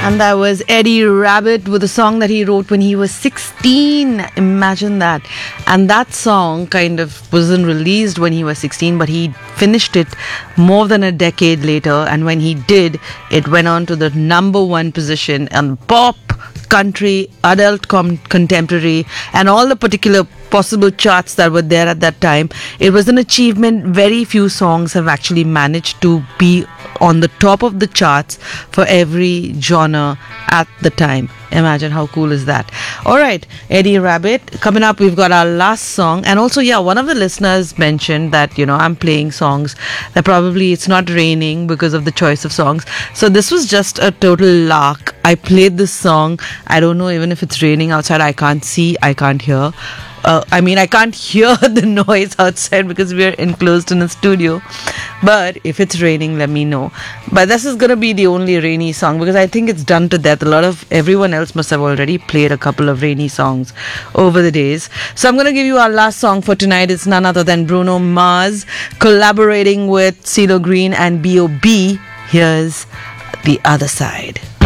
And that was Eddie Rabbitt with a song that he wrote when he was 16. Imagine that. And that song kind of wasn't released when he was 16, but he finished it more than a decade later. And when he did, it went on to the number one position on pop, country, adult contemporary, and all the particular possible charts that were there at that time. It was an achievement very few songs have actually managed to be on the top of the charts for every genre at the time. Imagine how cool is that. Alright, Eddie Rabbitt. Coming up, we've got our last song. And also, one of the listeners mentioned that, I'm playing songs that probably it's not raining because of the choice of songs. So this was just a total lark. I played this song. I don't know even if it's raining outside. I can't see, I can't hear. I can't hear the noise outside because we're enclosed in a studio. But if it's raining, let me know. But this is going to be the only rainy song because I think it's done to death. Everyone else must have already played a couple of rainy songs over the days. So I'm going to give you our last song for tonight. It's none other than Bruno Mars collaborating with CeeLo Green and B.O.B. Here's The Other Side.